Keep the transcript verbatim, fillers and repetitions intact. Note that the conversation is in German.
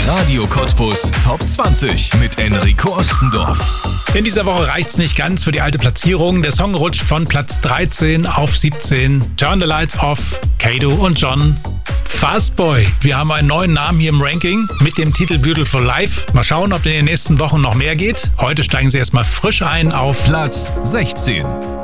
Radio Cottbus Top zwanzig mit Enrico Ostendorf. In dieser Woche reicht's nicht ganz für die alte Platzierung. Der Song rutscht von Platz dreizehn auf siebzehn. Turn the Lights Off, Kato und John. Fastboy. Wir haben einen neuen Namen hier im Ranking mit dem Titel Beautiful Life. Mal schauen, ob in den nächsten Wochen noch mehr geht. Heute steigen sie erstmal frisch ein auf Platz sechzehn.